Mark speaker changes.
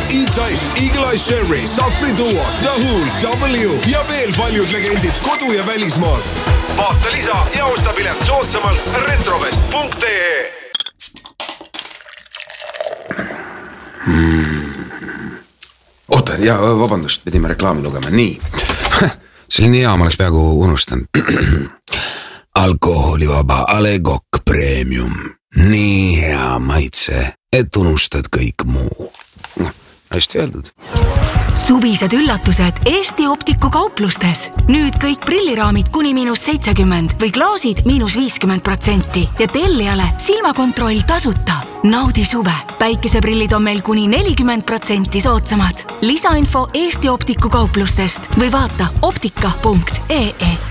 Speaker 1: E-Type, Eagle Eye Sherry, Safri Duo, The Hulk, W ja veel paljud legendid kodu- ja välismaalt. Vaata lisa ja osta pilet soodsamalt retrovest.ee.
Speaker 2: Oota, ja vabandust, pidime reklaami lugema. Nii, selline hea, ma oleks peaaegu unustanud. Alkoholivaba Alegok Premium. Nii hea maitse, et unustad kõik muu. Hästi öeldud.
Speaker 3: Suvised üllatused Eesti Optiku kauplustes. Nüüd kõik prilliraamid kuni -70% või klaasid -50% ja tellijale silmakontroll tasuta. Naudi suve. Päikeseprillid on meil kuni 40% soodsamad. Lisainfo Eesti Optiku kauplustest või vaata optika.ee.